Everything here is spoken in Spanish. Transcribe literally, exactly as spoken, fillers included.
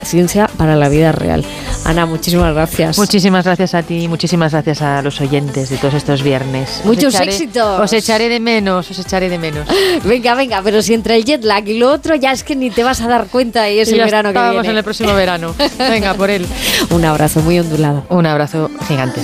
ciencia para la vida real. Ana, muchísimas gracias. Muchísimas gracias a ti, muchísimas gracias a los oyentes de todos estos viernes. Muchos os echaré, éxitos. Os echaré de menos, os echaré de menos. Venga, venga, pero si entre el jet lag y lo otro ya es que ni te vas a dar cuenta y es y el ya verano que viene. Estamos en el próximo verano. Venga, por él. Un abrazo muy ondulado. Un abrazo gigante.